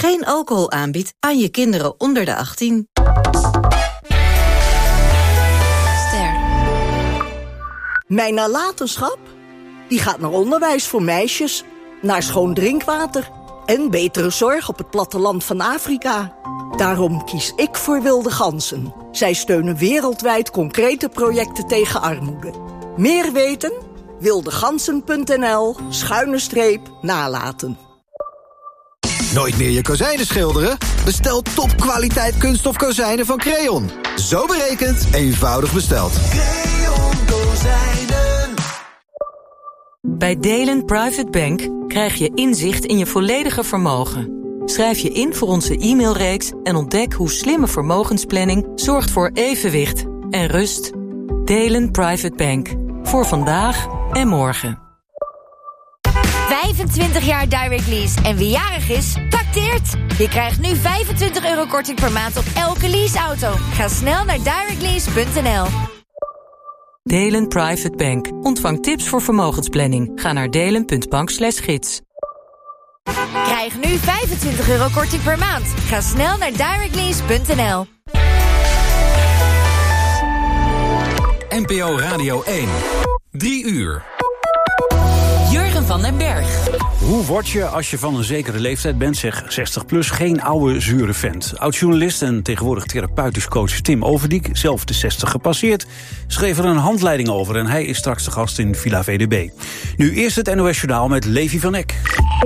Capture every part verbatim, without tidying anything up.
geen alcohol aanbiedt aan je kinderen onder de achttien. Ster. Mijn nalatenschap? Die gaat naar onderwijs voor meisjes, naar schoon drinkwater en betere zorg op het platteland van Afrika. Daarom kies ik voor Wilde Ganzen. Zij steunen wereldwijd concrete projecten tegen armoede. Meer weten? wildegansen.nl schuine streep nalaten. Nooit meer je kozijnen schilderen? Bestel topkwaliteit kunststof kozijnen van Creon. Zo berekend, eenvoudig besteld. Creon Kozijnen. Bij Delen Private Bank krijg je inzicht in je volledige vermogen. Schrijf je in voor onze e-mailreeks en ontdek hoe slimme vermogensplanning zorgt voor evenwicht en rust. Delen Private Bank. Voor vandaag en morgen. vijfentwintig jaar Direct Lease en wie jarig is, tacteert. Je krijgt nu vijfentwintig euro korting per maand op elke leaseauto. Ga snel naar direct lease punt n l. Delen Private Bank. Ontvang tips voor vermogensplanning. Ga naar delen.bank slash gids. Krijg nu vijfentwintig euro korting per maand. Ga snel naar direct lease punt n l. N P O Radio één. Drie uur. Jurgen van den Berg. Hoe word je, als je van een zekere leeftijd bent, zeg zestig plus, geen oude zure vent? Oud-journalist en tegenwoordig therapeutisch coach Tim Overdiek, zelf de zestig gepasseerd, schreef er een handleiding over en hij is straks de gast in Villa V D B. Nu eerst het N O S-journaal met Levi van Eck.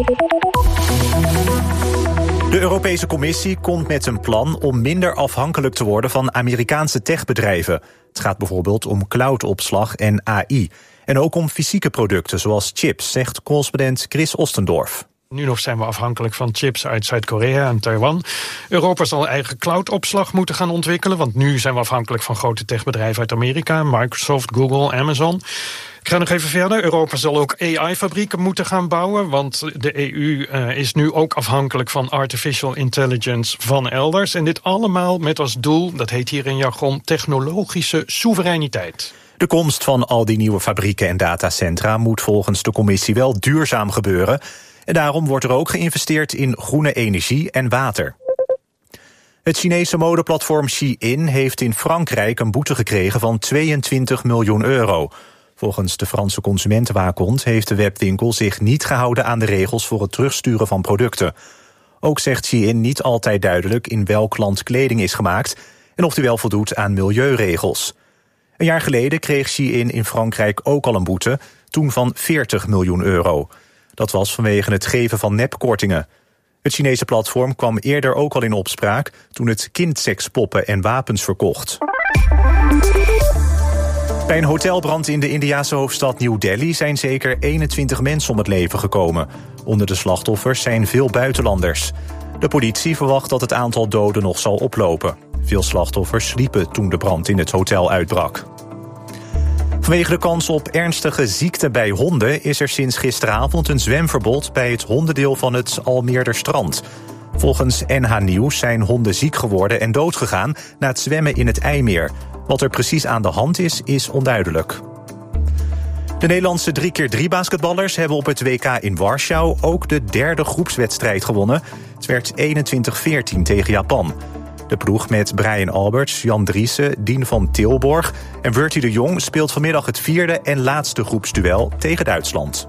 De Europese Commissie komt met een plan om minder afhankelijk te worden van Amerikaanse techbedrijven. Het gaat bijvoorbeeld om cloudopslag en A I. En ook om fysieke producten, zoals chips, zegt correspondent Chris Ostendorf. Nu nog zijn we afhankelijk van chips uit Zuid-Korea en Taiwan. Europa zal eigen cloudopslag moeten gaan ontwikkelen, want nu zijn we afhankelijk van grote techbedrijven uit Amerika, Microsoft, Google, Amazon. Ik ga nog even verder. Europa zal ook A I-fabrieken moeten gaan bouwen, want de E U uh, is nu ook afhankelijk van artificial intelligence van elders. En dit allemaal met als doel, dat heet hier in jargon, technologische soevereiniteit. De komst van al die nieuwe fabrieken en datacentra moet volgens de commissie wel duurzaam gebeuren. En daarom wordt er ook geïnvesteerd in groene energie en water. Het Chinese modeplatform Shein heeft in Frankrijk een boete gekregen van tweeëntwintig miljoen euro. Volgens de Franse Consumentenwaakhond heeft de webwinkel zich niet gehouden aan de regels voor het terugsturen van producten. Ook zegt Shein niet altijd duidelijk in welk land kleding is gemaakt en of die wel voldoet aan milieuregels. Een jaar geleden kreeg Shein in Frankrijk ook al een boete, toen van veertig miljoen euro. Dat was vanwege het geven van nepkortingen. Het Chinese platform kwam eerder ook al in opspraak toen het kindsekspoppen en wapens verkocht. Bij een hotelbrand in de Indiase hoofdstad New Delhi zijn zeker eenentwintig mensen om het leven gekomen. Onder de slachtoffers zijn veel buitenlanders. De politie verwacht dat het aantal doden nog zal oplopen. Veel slachtoffers sliepen toen de brand in het hotel uitbrak. Vanwege de kans op ernstige ziekte bij honden is er sinds gisteravond een zwemverbod bij het hondendeel van het Almeerderstrand. Volgens N H Nieuws zijn honden ziek geworden en doodgegaan na het zwemmen in het IJmeer. Wat er precies aan de hand is, is onduidelijk. De Nederlandse drie keer drie basketballers hebben op het W K in Warschau ook de derde groepswedstrijd gewonnen. Het werd eenentwintig veertien tegen Japan. De ploeg met Brian Alberts, Jan Driessen, Dien van Tilborg en Wurtie de Jong speelt vanmiddag het vierde en laatste groepsduel tegen Duitsland.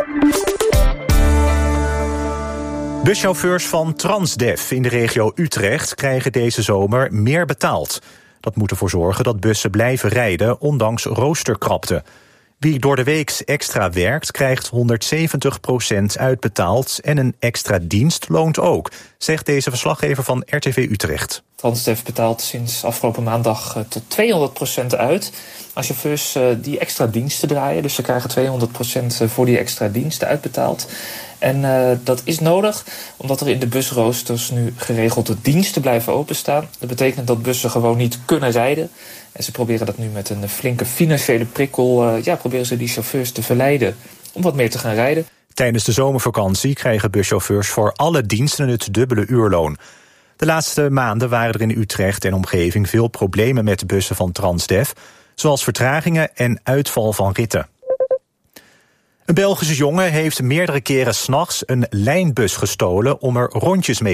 Buschauffeurs van Transdev in de regio Utrecht krijgen deze zomer meer betaald. Dat moet ervoor zorgen dat bussen blijven rijden, ondanks roosterkrapte. Wie door de week extra werkt, krijgt honderdzeventig procent uitbetaald en een extra dienst loont ook, zegt deze verslaggever van R T V Utrecht. Transdev betaalt sinds afgelopen maandag tot tweehonderd procent uit aan chauffeurs die extra diensten draaien. Dus ze krijgen tweehonderd procent voor die extra diensten uitbetaald. En uh, dat is nodig, omdat er in de busroosters nu geregelde diensten blijven openstaan. Dat betekent dat bussen gewoon niet kunnen rijden. En ze proberen dat nu met een flinke financiële prikkel, uh, ja, proberen ze die chauffeurs te verleiden om wat meer te gaan rijden. Tijdens de zomervakantie krijgen buschauffeurs voor alle diensten het dubbele uurloon. De laatste maanden waren er in Utrecht en omgeving veel problemen met de bussen van Transdev, zoals vertragingen en uitval van ritten. Een Belgische jongen heeft meerdere keren 's nachts een lijnbus gestolen om er rondjes mee